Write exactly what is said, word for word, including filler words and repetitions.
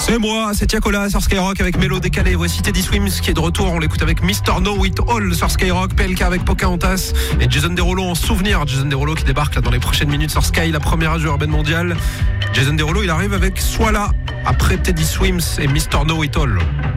C'est moi, c'est Tiakola sur Skyrock avec Mélo décalé. Voici Teddy Swims qui est de retour. On l'écoute avec mister Know It All sur Skyrock. P L K avec Pocahontas et Jason Derulo en souvenir. Jason Derulo qui débarque là dans les prochaines minutes sur Sky, la première radio urbaine mondiale. Jason Derulo, il arrive avec Soit là après Teddy Swims et mister Know It All.